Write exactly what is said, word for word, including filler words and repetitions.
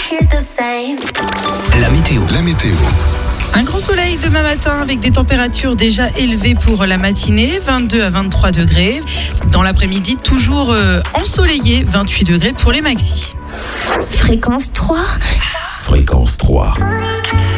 La météo. La météo. Un grand soleil demain matin avec des températures déjà élevées pour la matinée, vingt-deux à vingt-trois degrés. Dans l'après-midi, toujours euh, ensoleillé, vingt-huit degrés pour les maxis. Fréquence trois. Fréquence trois.